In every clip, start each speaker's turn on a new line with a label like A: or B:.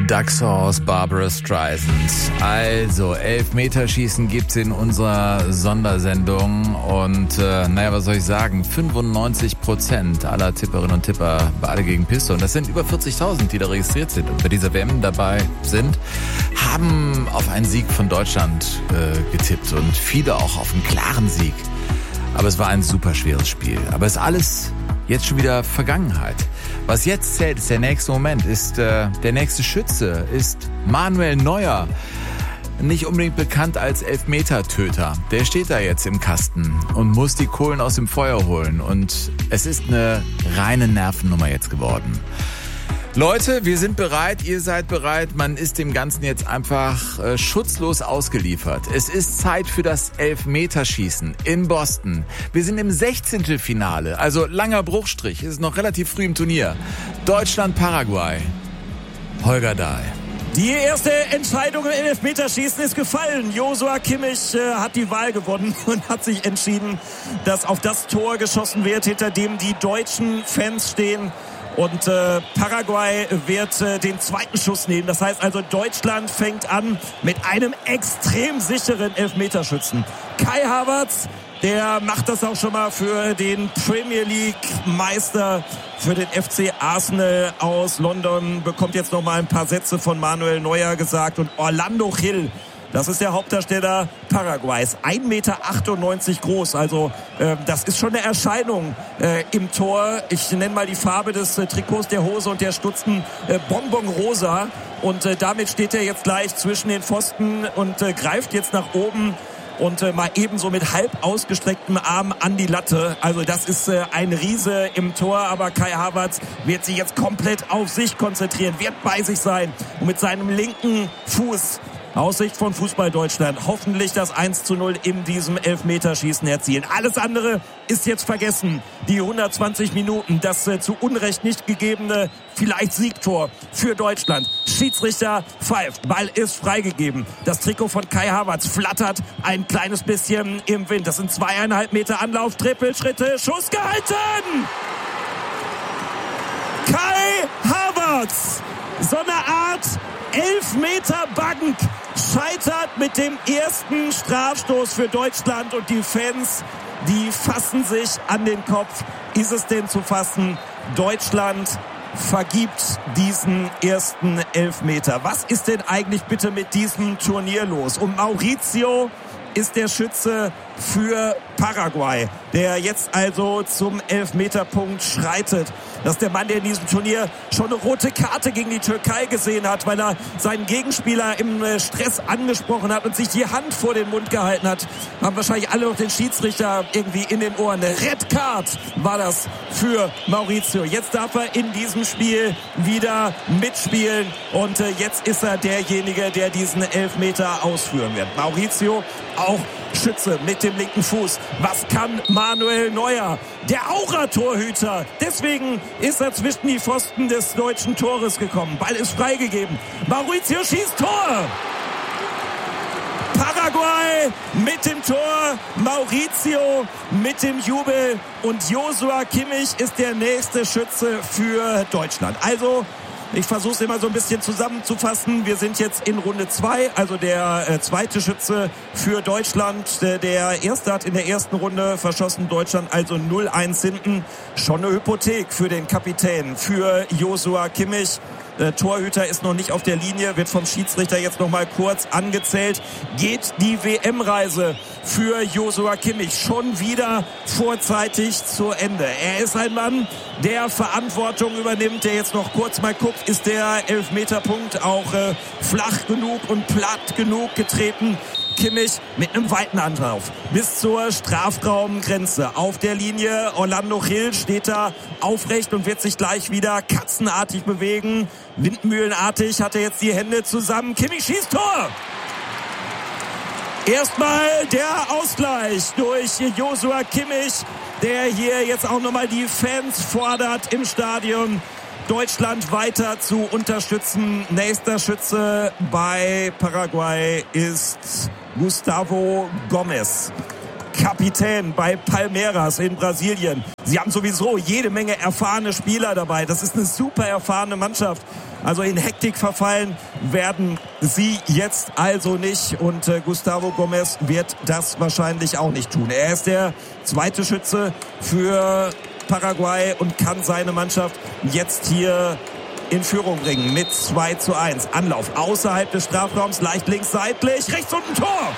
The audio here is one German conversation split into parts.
A: Duck Sauce, Barbra Streisand. Also, Elfmeterschießen gibt's in unserer Sondersendung und was soll ich sagen, 95% aller Tipperinnen und Tipper beide gegen Piste. Und das sind über 40.000, die da registriert sind und bei dieser WM dabei sind, haben auf einen Sieg von Deutschland getippt und viele auch auf einen klaren Sieg. Aber es war ein super schweres Spiel. Aber es ist alles jetzt schon wieder Vergangenheit. Was jetzt zählt, ist der nächste Moment, ist der nächste Schütze, ist Manuel Neuer. Nicht unbedingt bekannt als Elfmetertöter. Der steht da jetzt im Kasten und muss die Kohlen aus dem Feuer holen. Und es ist eine reine Nervennummer jetzt geworden. Leute, wir sind bereit, ihr seid bereit. Man ist dem Ganzen jetzt einfach schutzlos ausgeliefert. Es ist Zeit für das Elfmeterschießen in Boston. Wir sind im 16. Finale, also langer Bruchstrich. Es ist noch relativ früh im Turnier. Deutschland-Paraguay. Holger Dahl.
B: Die erste Entscheidung im Elfmeterschießen ist gefallen. Joshua Kimmich hat die Wahl gewonnen und hat sich entschieden, dass auf das Tor geschossen wird, hinter dem die deutschen Fans stehen. Und Paraguay wird den zweiten Schuss nehmen. Das heißt also, Deutschland fängt an mit einem extrem sicheren Elfmeterschützen. Kai Havertz, der macht das auch schon mal für den Premier League Meister, für den FC Arsenal aus London. Bekommt jetzt noch mal ein paar Sätze von Manuel Neuer gesagt. Und Orlando Gil, das ist der Hauptdarsteller Paraguays. 1,98 Meter groß. Also das ist schon eine Erscheinung im Tor. Ich nenne mal die Farbe des Trikots, der Hose und der Stutzen Bonbon-rosa. Und damit steht er jetzt gleich zwischen den Pfosten und greift jetzt nach oben. Und mal ebenso mit halb ausgestrecktem Arm an die Latte. Also das ist ein Riese im Tor. Aber Kai Havertz wird sich jetzt komplett auf sich konzentrieren, wird bei sich sein und mit seinem linken Fuß aus Sicht von Fußball Deutschland hoffentlich das 1:0 in diesem Elfmeterschießen erzielen. Alles andere ist jetzt vergessen. Die 120 Minuten, das zu Unrecht nicht gegebene, vielleicht Siegtor für Deutschland. Schiedsrichter pfeift, Ball ist freigegeben. Das Trikot von Kai Havertz flattert ein kleines bisschen im Wind. Das sind 2,5 Meter Anlauf, Trippelschritte, Schuss gehalten! Kai Havertz, so eine Art Elfmeter-Bank, scheitert mit dem ersten Strafstoß für Deutschland und die Fans, die fassen sich an den Kopf. Ist es denn zu fassen? Deutschland vergibt diesen ersten Elfmeter. Was ist denn eigentlich bitte mit diesem Turnier los? Und Mauricio ist der Schütze für Paraguay, der jetzt also zum Elfmeterpunkt schreitet. Das ist der Mann, der in diesem Turnier schon eine rote Karte gegen die Türkei gesehen hat, weil er seinen Gegenspieler im Stress angesprochen hat und sich die Hand vor den Mund gehalten hat. Haben wahrscheinlich alle noch den Schiedsrichter irgendwie in den Ohren. Eine Red Card war das für Mauricio. Jetzt darf er in diesem Spiel wieder mitspielen und jetzt ist er derjenige, der diesen Elfmeter ausführen wird. Mauricio auch Schütze mit dem linken Fuß. Was kann Manuel Neuer? Der Aura-Torhüter. Deswegen ist er zwischen die Pfosten des deutschen Tores gekommen. Ball ist freigegeben. Mauricio schießt Tor. Paraguay mit dem Tor, Mauricio mit dem Jubel und Joshua Kimmich ist der nächste Schütze für Deutschland. Also ich versuche es immer so ein bisschen zusammenzufassen. Wir sind jetzt in Runde 2, also der zweite Schütze für Deutschland. Der erste hat in der ersten Runde verschossen, Deutschland also 0-1 hinten. Schon eine Hypothek für den Kapitän, für Joshua Kimmich. Torhüter ist noch nicht auf der Linie, wird vom Schiedsrichter jetzt noch mal kurz angezählt. Geht die WM-Reise für Joshua Kimmich schon wieder vorzeitig zu Ende. Er ist ein Mann, der Verantwortung übernimmt, der jetzt noch kurz mal guckt, ist der Elfmeterpunkt auch flach genug und platt genug getreten. Kimmich mit einem weiten Anlauf bis zur Strafraumgrenze. Auf der Linie Orlando Gil steht da aufrecht und wird sich gleich wieder katzenartig bewegen. Windmühlenartig hat er jetzt die Hände zusammen. Kimmich schießt Tor! Erstmal der Ausgleich durch Joshua Kimmich, der hier jetzt auch nochmal die Fans fordert im Stadion, Deutschland weiter zu unterstützen. Nächster Schütze bei Paraguay ist Gustavo Gomes, Kapitän bei Palmeiras in Brasilien. Sie haben sowieso jede Menge erfahrene Spieler dabei. Das ist eine super erfahrene Mannschaft. Also in Hektik verfallen werden sie jetzt also nicht und Gustavo Gomez wird das wahrscheinlich auch nicht tun. Er ist der zweite Schütze für Paraguay und kann seine Mannschaft jetzt hier in Führung bringen mit 2:1. Anlauf außerhalb des Strafraums, leicht links seitlich, rechts unten Tor.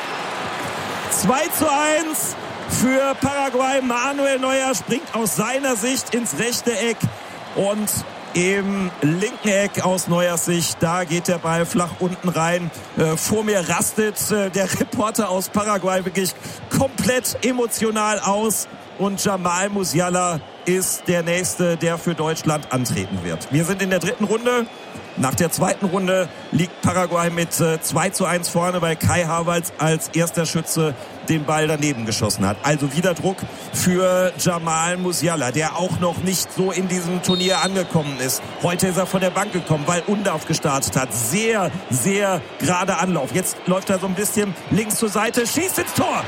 B: 2:1 für Paraguay. Manuel Neuer springt aus seiner Sicht ins rechte Eck und im linken Eck aus Neuers Sicht, da geht der Ball flach unten rein. Vor mir rastet der Reporter aus Paraguay wirklich komplett emotional aus. Und Jamal Musiala ist der Nächste, der für Deutschland antreten wird. Wir sind in der dritten Runde. Nach der zweiten Runde liegt Paraguay mit 2:1 vorne, weil Kai Havertz als erster Schütze den Ball daneben geschossen hat. Also wieder Druck für Jamal Musiala, der auch noch nicht so in diesem Turnier angekommen ist. Heute ist er von der Bank gekommen, weil Undav gestartet hat. Sehr, sehr gerade Anlauf. Jetzt läuft er so ein bisschen links zur Seite, schießt ins Tor.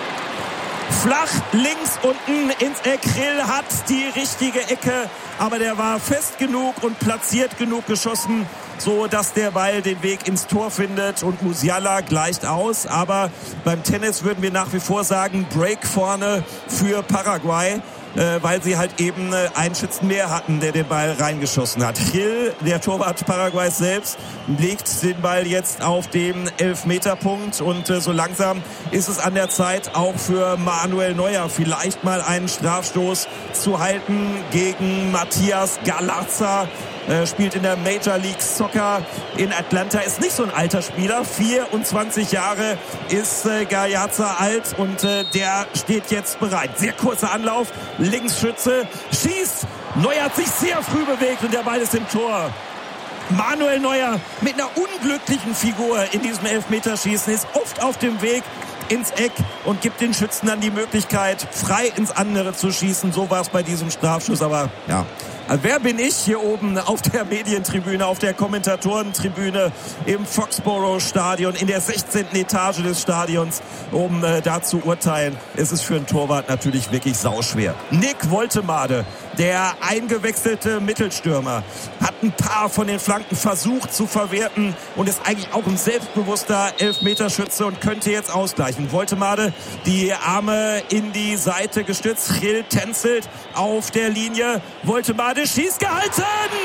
B: Flach links unten ins Eck. Grill hat die richtige Ecke, aber der war fest genug und platziert genug geschossen, so dass der Ball den Weg ins Tor findet und Musiala gleicht aus. Aber beim Tennis würden wir nach wie vor sagen, Break vorne für Paraguay, weil sie halt eben einen Schützen mehr hatten, der den Ball reingeschossen hat. Hill, der Torwart Paraguays selbst, legt den Ball jetzt auf dem Elfmeterpunkt und so langsam ist es an der Zeit auch für Manuel Neuer vielleicht mal einen Strafstoß zu halten gegen Matías Galarza. Spielt in der Major League Soccer in Atlanta, ist nicht so ein alter Spieler, 24 Jahre ist Galarza alt und der steht jetzt bereit. Sehr kurzer Anlauf, Linksschütze, schießt, Neuer hat sich sehr früh bewegt und der Ball ist im Tor. Manuel Neuer mit einer unglücklichen Figur in diesem Elfmeterschießen ist oft auf dem Weg ins Eck und gibt den Schützen dann die Möglichkeit, frei ins andere zu schießen. So war es bei diesem Strafschuss, aber ja. Wer bin ich hier oben auf der Medientribüne, auf der Kommentatorentribüne im Foxborough-Stadion, in der 16. Etage des Stadions, um da zu urteilen? Es ist für einen Torwart natürlich wirklich sauschwer. Nick Woltemade, der eingewechselte Mittelstürmer, hat ein paar von den Flanken versucht zu verwerten und ist eigentlich auch ein selbstbewusster Elfmeterschütze und könnte jetzt ausgleichen. Woltemade, die Arme in die Seite gestützt, Gil tänzelt auf der Linie, Woltemade schießt, gehalten!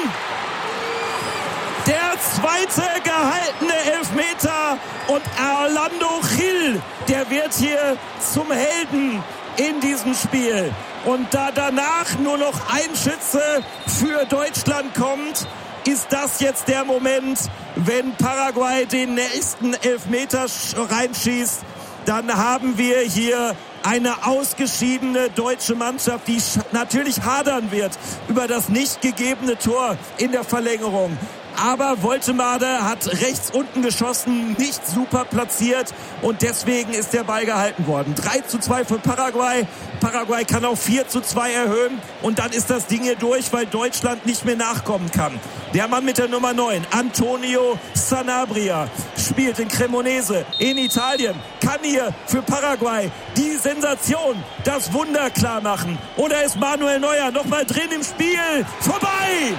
B: Der zweite gehaltene Elfmeter und Orlando Gil, der wird hier zum Helden in diesem Spiel. Und da danach nur noch ein Schütze für Deutschland kommt, ist das jetzt der Moment, wenn Paraguay den nächsten Elfmeter reinschießt, dann haben wir hier eine ausgeschiedene deutsche Mannschaft, die natürlich hadern wird über das nicht gegebene Tor in der Verlängerung. Aber Woltemade hat rechts unten geschossen, nicht super platziert und deswegen ist der Ball gehalten worden. 3:2 für Paraguay. Paraguay kann auf 4:2 erhöhen und dann ist das Ding hier durch, weil Deutschland nicht mehr nachkommen kann. Der Mann mit der Nummer 9, Antonio Sanabria, spielt in Cremonese in Italien, kann hier für Paraguay die Sensation, das Wunder klar machen. Oder ist Manuel Neuer nochmal drin im Spiel? Vorbei!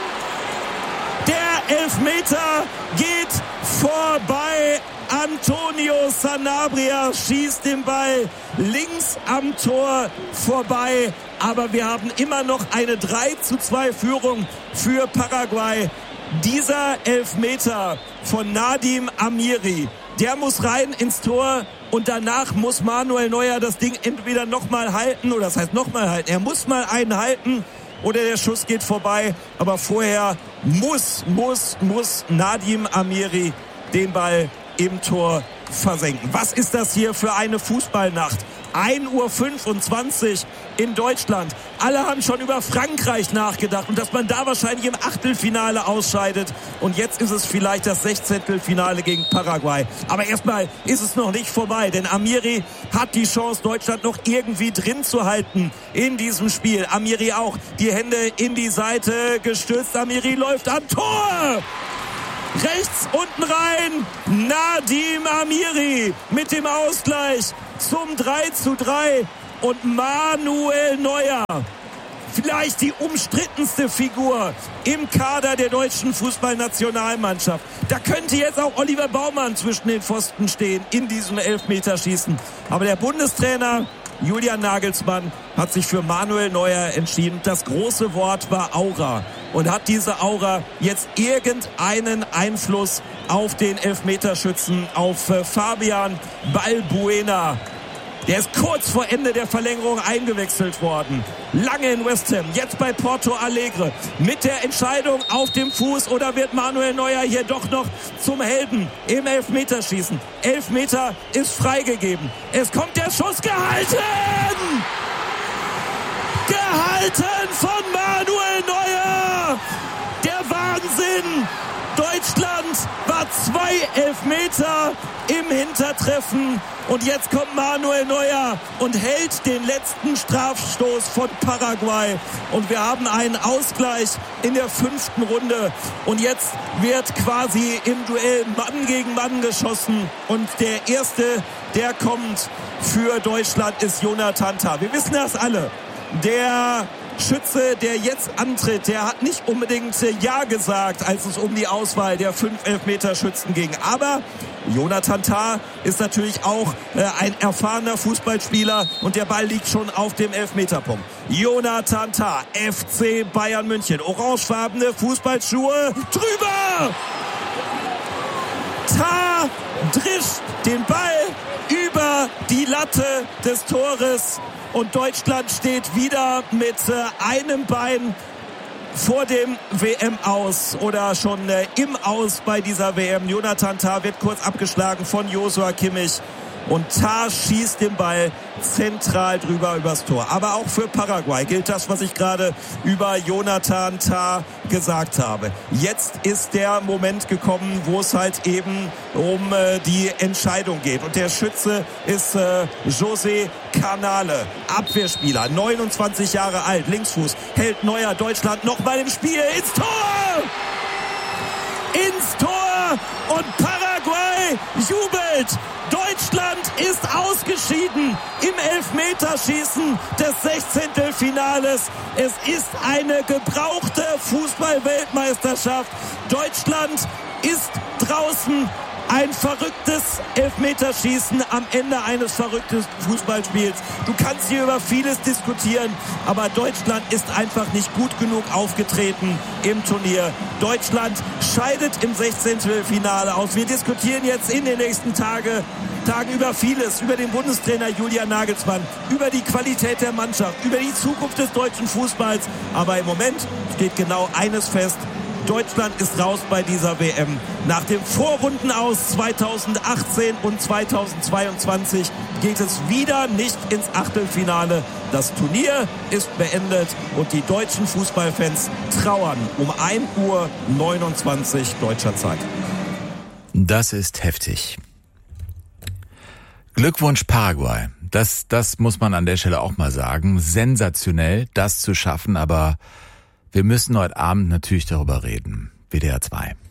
B: Der Elfmeter geht vorbei. Antonio Sanabria schießt den Ball links am Tor vorbei. Aber wir haben immer noch eine 3:2 Führung für Paraguay. Dieser Elfmeter von Nadim Amiri, der muss rein ins Tor. Und danach muss Manuel Neuer das Ding entweder nochmal halten, oder das heißt nochmal halten. Er muss mal einen halten. Oder der Schuss geht vorbei. Aber vorher muss Nadim Amiri den Ball im Tor versenken. Was ist das hier für eine Fußballnacht? 1:25 Uhr in Deutschland. Alle haben schon über Frankreich nachgedacht und dass man da wahrscheinlich im Achtelfinale ausscheidet. Und jetzt ist es vielleicht das 16. Finale gegen Paraguay. Aber erstmal ist es noch nicht vorbei, denn Amiri hat die Chance, Deutschland noch irgendwie drin zu halten in diesem Spiel. Amiri auch die Hände in die Seite gestützt. Amiri läuft am Tor! Rechts unten rein, Nadim Amiri mit dem Ausgleich zum 3:3 und Manuel Neuer vielleicht die umstrittenste Figur im Kader der deutschen Fußballnationalmannschaft. Da könnte jetzt auch Oliver Baumann zwischen den Pfosten stehen in diesem Elfmeterschießen. Aber der Bundestrainer Julian Nagelsmann hat sich für Manuel Neuer entschieden. Das große Wort war Aura. Und hat diese Aura jetzt irgendeinen Einfluss auf den Elfmeterschützen, auf Fabian Balbuena? Der ist kurz vor Ende der Verlängerung eingewechselt worden. Lange in West Ham, jetzt bei Porto Alegre. Mit der Entscheidung auf dem Fuß, oder wird Manuel Neuer hier doch noch zum Helden im Elfmeterschießen? Elfmeter ist freigegeben. Es kommt der Schuss, gehalten! Gehalten von Manuel Neuer! Der Wahnsinn! Deutschland war 2 Elfmeter im Hintertreffen. Und jetzt kommt Manuel Neuer und hält den letzten Strafstoß von Paraguay. Und wir haben einen Ausgleich in der 5. Runde. Und jetzt wird quasi im Duell Mann gegen Mann geschossen. Und der Erste, der kommt für Deutschland, ist Jonathan Tah. Wir wissen das alle. Der Schütze, der jetzt antritt, der hat nicht unbedingt Ja gesagt, als es um die Auswahl der 5 Elfmeterschützen ging. Aber Jonathan Tah ist natürlich auch ein erfahrener Fußballspieler und der Ball liegt schon auf dem Elfmeterpunkt. Jonathan Tah, FC Bayern München, orangefarbene Fußballschuhe, drüber! Tah drischt den Ball über die Latte des Tores. Und Deutschland steht wieder mit einem Bein vor dem WM-Aus oder schon im Aus bei dieser WM. Jonathan Tah wird kurz abgeschlagen von Joshua Kimmich. Und Tah schießt den Ball zentral drüber übers Tor. Aber auch für Paraguay gilt das, was ich gerade über Jonathan Tah gesagt habe. Jetzt ist der Moment gekommen, wo es halt eben um die Entscheidung geht. Und der Schütze ist José Canale, Abwehrspieler, 29 Jahre alt, Linksfuß, hält Neuer, Deutschland nochmal im Spiel, ins Tor! Ins Tor! Und Paraguay jubelt! Deutschland ist ausgeschieden im Elfmeterschießen des 16. Finales. Es ist eine gebrauchte Fußball-Weltmeisterschaft. Deutschland ist draußen. Ein verrücktes Elfmeterschießen am Ende eines verrückten Fußballspiels. Du kannst hier über vieles diskutieren, aber Deutschland ist einfach nicht gut genug aufgetreten im Turnier. Deutschland scheidet im 16. Finale aus. Wir diskutieren jetzt in den nächsten Tagen über vieles, über den Bundestrainer Julian Nagelsmann, über die Qualität der Mannschaft, über die Zukunft des deutschen Fußballs. Aber im Moment steht genau eines fest: Deutschland ist raus bei dieser WM. Nach dem Vorrundenaus 2018 und 2022 geht es wieder nicht ins Achtelfinale. Das Turnier ist beendet und die deutschen Fußballfans trauern um 1:29 Uhr deutscher Zeit.
A: Das ist heftig. Glückwunsch Paraguay. Das muss man an der Stelle auch mal sagen. Sensationell, das zu schaffen, aber wir müssen heute Abend natürlich darüber reden. WDR 2.